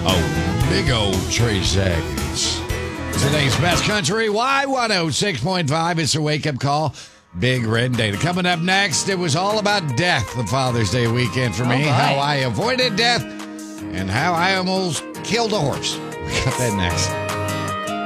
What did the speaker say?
Oh, big old Trey Saggins. Today's best country, Y106.5. It's a wake-up call. Big Red Data. Coming up next, it was all about death, the Father's Day weekend for me. All right. How I avoided death and how I almost killed a horse. We got that next.